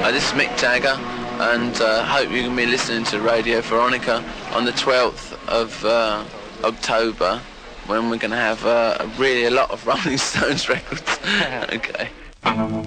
This is Mick Jagger, and hope you can be listening to Radio Veronica on the 12th of October, when we're going to have really a lot of Rolling Stones records. Okay.